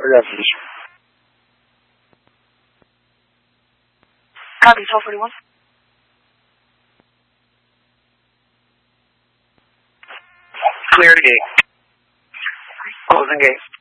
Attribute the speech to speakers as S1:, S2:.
S1: air position.
S2: Copy, 1241.
S1: Clear to gate. Closing gate.